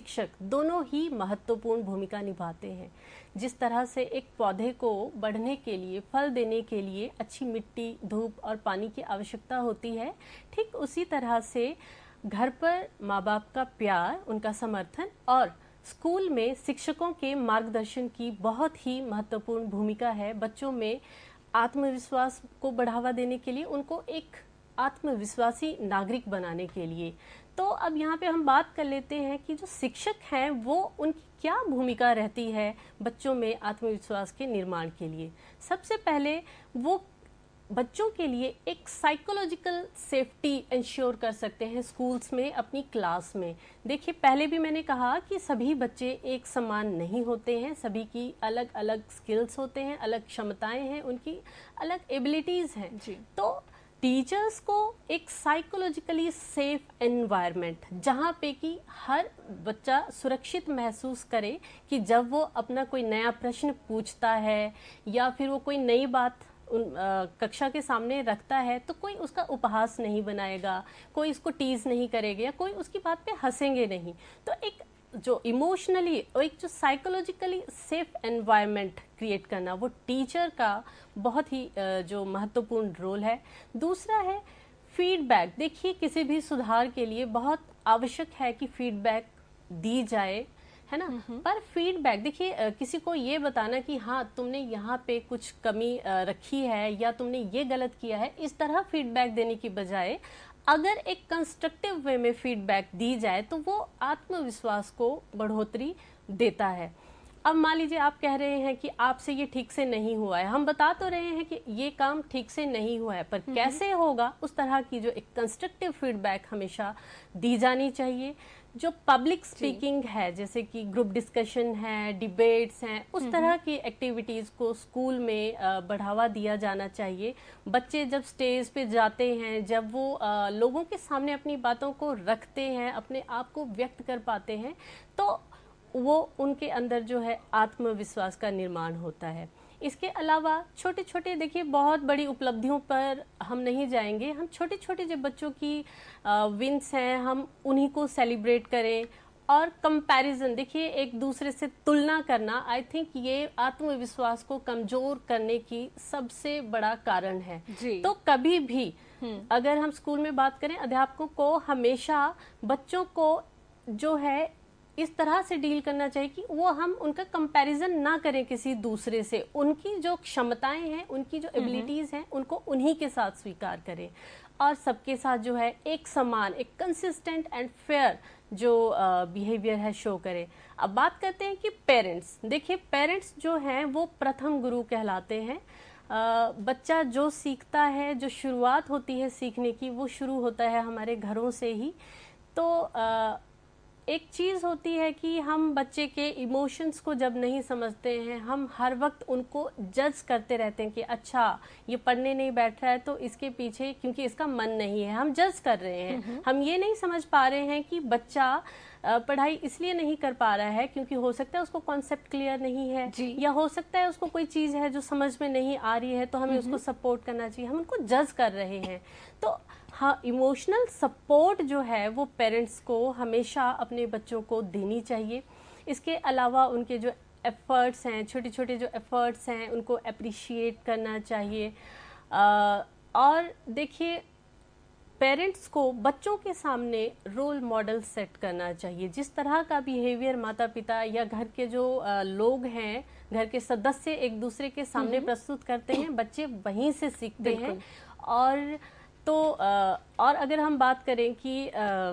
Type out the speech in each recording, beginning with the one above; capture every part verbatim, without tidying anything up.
शिक्षक दोनों ही महत्वपूर्ण भूमिका निभाते हैं। जिस तरह से एक पौधे को बढ़ने के लिए, फल देने के लिए अच्छी मिट्टी, धूप और पानी की आवश्यकता होती है, ठीक उसी तरह से घर पर माँ बाप का प्यार, उनका समर्थन और स्कूल में शिक्षकों के मार्गदर्शन की बहुत ही महत्वपूर्ण भूमिका है बच्चों में आत्मविश्वास को बढ़ावा देने के लिए, उनको एक आत्मविश्वासी नागरिक बनाने के लिए। तो अब यहाँ पे हम बात कर लेते हैं कि जो शिक्षक हैं वो उनकी क्या भूमिका रहती है बच्चों में आत्मविश्वास के निर्माण के लिए। सबसे पहले वो बच्चों के लिए एक साइकोलॉजिकल सेफ्टी इंश्योर कर सकते हैं स्कूल्स में, अपनी क्लास में। देखिए, पहले भी मैंने कहा कि सभी बच्चे एक समान नहीं होते हैं, सभी की अलग अलग स्किल्स होते हैं, अलग क्षमताएं हैं, उनकी अलग एबिलिटीज हैं जी। तो टीचर्स को एक साइकोलॉजिकली सेफ एनवायरनमेंट, जहाँ पे कि हर बच्चा सुरक्षित महसूस करे कि जब वो अपना कोई नया प्रश्न पूछता है या फिर वो कोई नई बात उन आ, कक्षा के सामने रखता है, तो कोई उसका उपहास नहीं बनाएगा, कोई इसको टीज नहीं करेगा या कोई उसकी बात पे हंसेंगे नहीं। तो एक जो इमोशनली और एक जो साइकोलॉजिकली सेफ एनवायरनमेंट क्रिएट करना, वो टीचर का बहुत ही जो महत्वपूर्ण रोल है। दूसरा है फीडबैक। देखिए, किसी भी सुधार के लिए बहुत आवश्यक है कि फीडबैक दी जाए, है ना। पर फीडबैक, देखिए, किसी को ये बताना कि हाँ तुमने यहाँ पे कुछ कमी रखी है या तुमने ये गलत किया है, इस तरह फीडबैक देने की बजाय अगर एक कंस्ट्रक्टिव वे में फीडबैक दी जाए तो वो आत्मविश्वास को बढ़ोतरी देता है। अब मान लीजिए आप कह रहे हैं कि आपसे ये ठीक से नहीं हुआ है, हम बता तो रहे हैं कि ये काम ठीक से नहीं हुआ है, पर कैसे होगा, उस तरह की जो एक कंस्ट्रक्टिव फीडबैक हमेशा दी जानी चाहिए। जो पब्लिक स्पीकिंग है, जैसे कि ग्रुप डिस्कशन है, डिबेट्स हैं, उस तरह की एक्टिविटीज को स्कूल में बढ़ावा दिया जाना चाहिए। बच्चे जब स्टेज पे जाते हैं, जब वो लोगों के सामने अपनी बातों को रखते हैं, अपने आप को व्यक्त कर पाते हैं, तो वो उनके अंदर जो है आत्मविश्वास का निर्माण होता है। इसके अलावा छोटे छोटे, देखिए, बहुत बड़ी उपलब्धियों पर हम नहीं जाएंगे, हम छोटे छोटे जो बच्चों की विंस हैं, हम उन्हीं को सेलिब्रेट करें। और कंपैरिजन, देखिए, एक दूसरे से तुलना करना, आई थिंक ये आत्मविश्वास को कमजोर करने की सबसे बड़ा कारण है जी। तो कभी भी अगर हम स्कूल में बात करें, अध्यापकों को हमेशा बच्चों को जो है इस तरह से डील करना चाहिए कि वो हम उनका कंपैरिजन ना करें किसी दूसरे से, उनकी जो क्षमताएं हैं, उनकी जो एबिलिटीज हैं, उनको उन्हीं के साथ स्वीकार करें और सबके साथ जो है एक समान, एक कंसिस्टेंट एंड फेयर जो बिहेवियर है शो करें। अब बात करते हैं कि पेरेंट्स, देखिए, पेरेंट्स जो हैं वो प्रथम गुरु कहलाते हैं। Uh, बच्चा जो सीखता है, जो शुरुआत होती है सीखने की, वो शुरू होता है हमारे घरों से ही। तो uh, एक चीज होती है कि हम बच्चे के इमोशंस को जब नहीं समझते हैं, हम हर वक्त उनको जज करते रहते हैं कि अच्छा ये पढ़ने नहीं बैठ रहा है तो इसके पीछे, क्योंकि इसका मन नहीं है, हम जज कर रहे हैं। हम ये नहीं समझ पा रहे हैं कि बच्चा पढ़ाई इसलिए नहीं कर पा रहा है क्योंकि हो सकता है उसको कॉन्सेप्ट क्लियर नहीं है, या हो सकता है उसको कोई चीज है जो समझ में नहीं आ रही है, तो हमें उसको सपोर्ट करना चाहिए, हम उनको जज कर रहे हैं। तो हाँ, इमोशनल सपोर्ट जो है वो पेरेंट्स को हमेशा अपने बच्चों को देनी चाहिए। इसके अलावा उनके जो एफर्ट्स हैं, छोटे छोटे जो एफर्ट्स हैं, उनको अप्रिशिएट करना चाहिए। आ, और देखिए, पेरेंट्स को बच्चों के सामने रोल मॉडल सेट करना चाहिए। जिस तरह का बिहेवियर माता पिता या घर के जो आ, लोग हैं, घर के सदस्य एक दूसरे के सामने प्रस्तुत करते हैं, बच्चे वहीं से सीखते हैं। और तो और अगर हम बात करें कि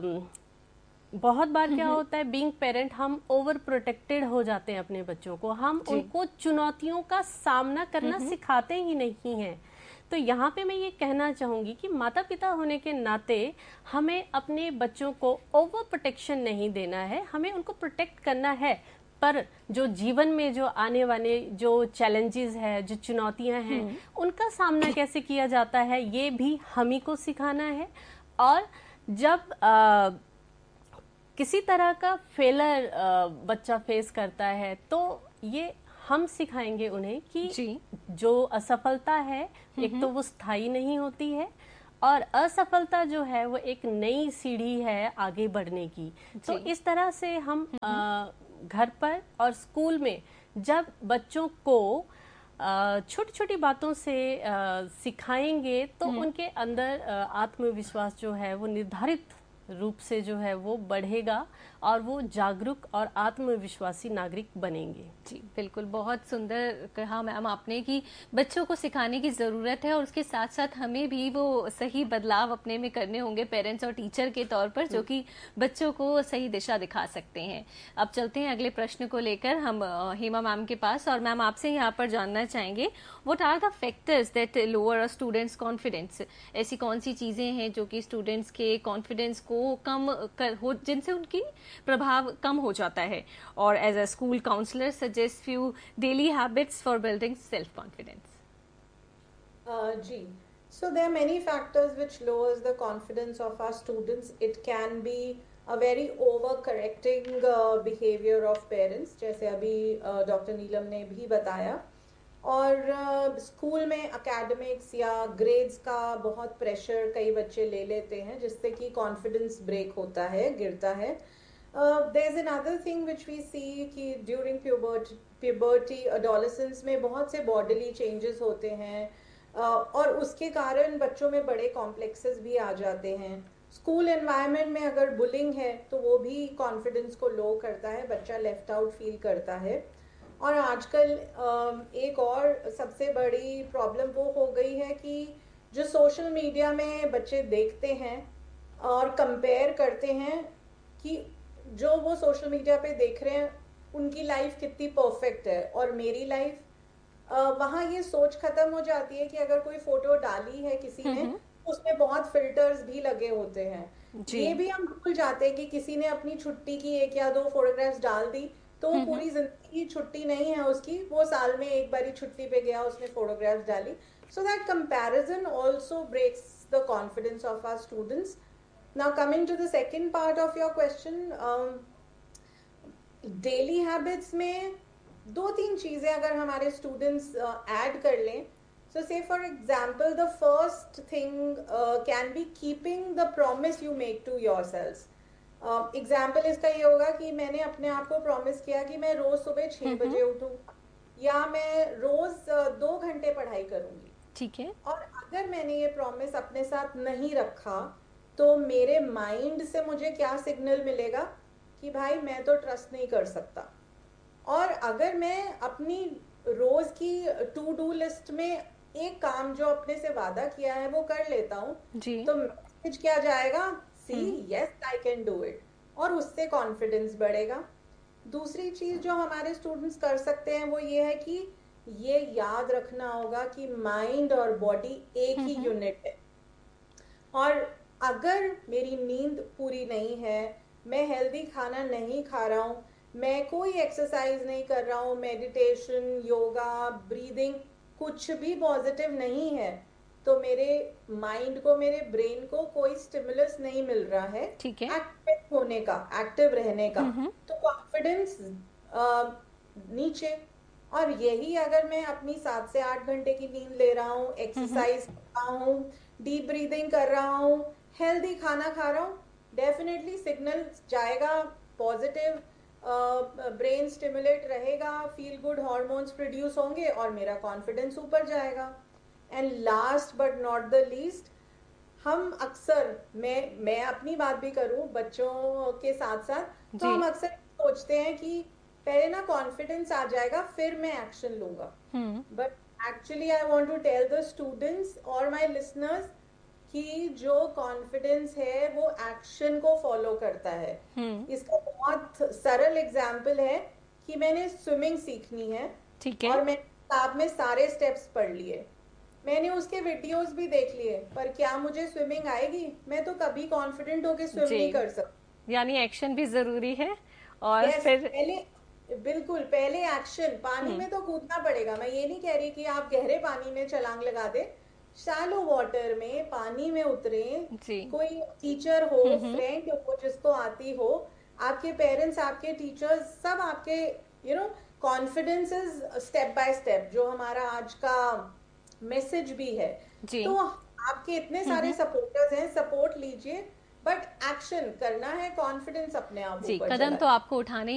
बहुत बार क्या होता है, बीइंग पेरेंट हम ओवर प्रोटेक्टेड हो जाते हैं अपने बच्चों को, हम उनको चुनौतियों का सामना करना सिखाते ही नहीं हैं। तो यहाँ पे मैं ये कहना चाहूंगी कि माता पिता होने के नाते हमें अपने बच्चों को ओवर प्रोटेक्शन नहीं देना है, हमें उनको प्रोटेक्ट करना है, पर जो जीवन में जो आने वाले जो चैलेंजेस है, जो चुनौतियां हैं, उनका सामना कैसे किया जाता है, ये भी हम ही को सिखाना है। और जब आ, किसी तरह का फेलर बच्चा फेस करता है, तो ये हम सिखाएंगे उन्हें कि जो असफलता है, एक तो वो स्थायी नहीं होती है, और असफलता जो है वो एक नई सीढ़ी है आगे बढ़ने की। तो इस तरह से हम आ, घर पर और स्कूल में जब बच्चों को छोटी छोटी बातों से सिखाएंगे तो उनके अंदर आत्मविश्वास जो है वो निर्धारित रूप से जो है वो बढ़ेगा और वो जागरूक और आत्मविश्वासी नागरिक बनेंगे। जी बिल्कुल, बहुत सुंदर कहा मैम आपने कि बच्चों को सिखाने की ज़रूरत है और उसके साथ साथ हमें भी वो सही बदलाव अपने में करने होंगे पेरेंट्स और टीचर के तौर पर, जो कि बच्चों को सही दिशा दिखा सकते हैं। अब चलते हैं अगले प्रश्न को लेकर हम हेमा मैम के पास, और मैम आपसे यहाँ पर जानना चाहेंगे what are the factors that lower a students confidence. ऐसी कौन सी चीज़ें हैं जो कि स्टूडेंट्स के कॉन्फिडेंस को कम कर हो, जिनसे उनकी प्रभाव कम हो जाता है, और as a school counsellor suggest few daily habits for building self confidence. Ji, so there are many factors which lowers the confidence of our students. It can be a very overcorrecting uh, behavior of parents, जैसे अभी doctor uh, नीलम ने भी बताया, और school uh, में academics या grades का बहुत प्रेशर कई बच्चे ले लेते हैं, जिससे कि कॉन्फिडेंस ब्रेक होता है, गिरता है। There is another thing which we सी कि ड्यूरिंग प्यूबर्टी प्यूबर्टी एडोलेसेंस में बहुत से बॉडीली चेंजेस होते हैं, uh, और उसके कारण बच्चों में बड़े कॉम्प्लेक्सेस भी आ जाते हैं। स्कूल एनवायरनमेंट में अगर बुलिंग है तो वो भी कॉन्फिडेंस को लो करता है, बच्चा लेफ्ट आउट फील करता है। और आजकल एक और सबसे बड़ी प्रॉब्लम वो हो गई है कि जो सोशल मीडिया में बच्चे देखते हैं और कंपेयर करते हैं कि जो वो सोशल मीडिया पे देख रहे हैं उनकी लाइफ कितनी परफेक्ट है और मेरी लाइफ, वहाँ ये सोच खत्म हो जाती है कि अगर कोई फोटो डाली है किसी ने उसमें बहुत फिल्टर्स भी लगे होते हैं। ये भी हम भूल जाते हैं कि किसी ने अपनी छुट्टी की एक या दो फोटोग्राफ्स डाल दी तो वो पूरी जिंदगी छुट्टी नहीं है उसकी, वो साल में एक बारी छुट्टी पे गया, उसने फोटोग्राफ्स डाली। So that comparison also breaks the confidence of our students. Now coming to the second part of your question, daily habits में दो तीन चीजें अगर हमारे स्टूडेंट्स ऐड uh, कर लें, so say for example the first thing uh, can be keeping the promise you make to yourselves. Example uh, इसका ये होगा कि मैंने अपने आप को प्रॉमिस किया कि मैं रोज सुबह छह बजे उठूं या मैं रोज uh, दो घंटे पढ़ाई करूंगी, ठीक है। और अगर मैंने ये प्रॉमिस अपने साथ नहीं रखा तो मेरे माइंड से मुझे क्या सिग्नल मिलेगा कि भाई मैं तो ट्रस्ट नहीं कर सकता। और अगर मैं अपनी रोज की टू डू लिस्ट में एक काम जो अपने से वादा किया है वो कर लेता हूँ तो मैसेज क्या जाएगा, सी yes I can do it, और उससे कॉन्फिडेंस बढ़ेगा। दूसरी चीज जो हमारे स्टूडेंट्स कर सकते हैं वो ये है कि ये याद रखना होगा कि माइंड और बॉडी एक ही यूनिट है, और अगर मेरी नींद पूरी नहीं है, मैं हेल्दी खाना नहीं खा रहा हूँ, मैं कोई एक्सरसाइज नहीं कर रहा हूँ, मेडिटेशन, योगा, ब्रीदिंग कुछ भी पॉजिटिव नहीं है, तो मेरे माइंड को, मेरे ब्रेन को कोई स्टिमुलस नहीं मिल रहा है एक्टिव होने का, एक्टिव रहने का, तो कॉन्फिडेंस नीचे। और यही अगर मैं अपनी सात से आठ घंटे की नींद ले रहा हूँ, एक्सरसाइज कर रहा हूँ, डीप ब्रीदिंग कर रहा हूँ, हेल्दी खाना खा रहा हूँ, डेफिनेटली सिग्नल जाएगा पॉजिटिव, ब्रेन स्टिमुलेट रहेगा, फील गुड हार्मोन्स प्रोड्यूस होंगे और मेरा कॉन्फिडेंस ऊपर जाएगा। And last but not the least, हम अक्सर, मैं मैं अपनी बात भी करूं बच्चों के साथ साथ, तो हम अक्सर सोचते हैं कि पहले ना कॉन्फिडेंस आ जाएगा फिर मैं एक्शन लूंगा, but actually I want to tell the students और माय लिसनर्स कि जो कॉन्फिडेंस है वो एक्शन को फॉलो करता है। इसका बहुत सरल एग्जाम्पल है कि मैंने स्विमिंग सीखनी है, ठीक है, और मैंने किताब में सारे स्टेप्स पढ़ लिए, मैंने उसके वीडियोस भी देख लिए, पर क्या मुझे स्विमिंग आएगी? मैं तो कभी कॉन्फिडेंट होकर स्विम नहीं कर सकती। यानी एक्शन भी जरूरी है। और yes, फिर पहले बिल्कुल पहले एक्शन, पानी में तो कूदना पड़ेगा। मैं ये नहीं कह रही कि आप गहरे पानी में छलांग लगा दे, शैलो वाटर में पानी में उतरे, कोई टीचर हो, फ्रेंड हो जिसको आती हो, आपके पेरेंट्स, आपके टीचर्स, सब आपके, you know, confidence is step by step, जो हमारा आज का मैसेज भी है। तो आपके इतने सारे सपोर्टर्स हैं, सपोर्ट लीजिए, बट एक्शन करना है, कॉन्फिडेंस अपने आप जी, ऊपर कदम चला तो आपको उठाने